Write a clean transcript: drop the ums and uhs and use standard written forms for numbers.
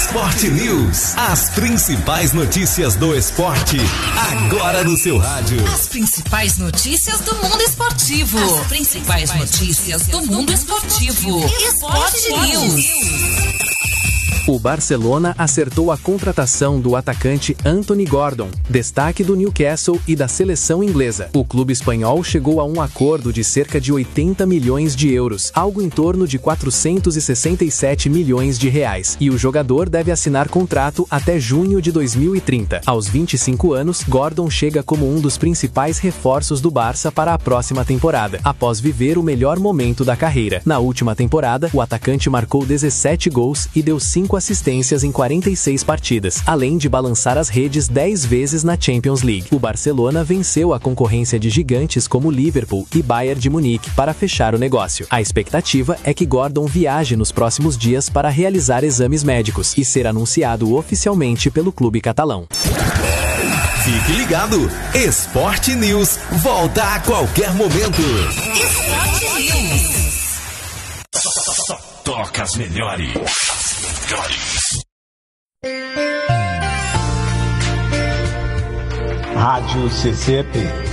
Sport News. As principais notícias do esporte, agora no seu rádio. As principais notícias do mundo esportivo. As principais notícias do mundo esportivo. Sport News. O Barcelona acertou a contratação do atacante Anthony Gordon, destaque do Newcastle e da seleção inglesa. O clube espanhol chegou a um acordo de cerca de 80 milhões de euros, algo em torno de 467 milhões de reais, e o jogador deve assinar contrato até junho de 2030. Aos 25 anos, Gordon chega como um dos principais reforços do Barça para a próxima temporada, após viver o melhor momento da carreira. Na última temporada, o atacante marcou 17 gols e deu 5 assistências em 46 partidas, além de balançar as redes 10 vezes na Champions League. O Barcelona venceu a concorrência de gigantes como Liverpool e Bayern de Munique para fechar o negócio. A expectativa é que Gordon viaje nos próximos dias para realizar exames médicos e ser anunciado oficialmente pelo clube catalão. Fique ligado, Sport News volta a qualquer momento. Sport News. Toca as melhores. Rádio CCP